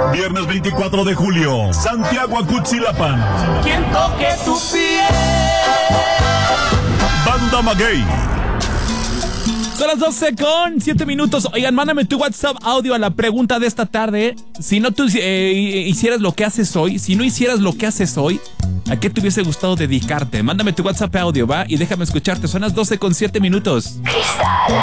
Viernes 24 de julio, Santiago Acutzilapán. Quien toque tu piel. Banda Maguey. Son las 12:07. Oigan, mándame tu WhatsApp audio a la pregunta de esta tarde. Si no tú hicieras lo que haces hoy, si no hicieras lo que haces hoy, ¿a qué te hubiese gustado dedicarte? Mándame tu WhatsApp audio, ¿va? Y déjame escucharte. Son las 12:07. Cristal.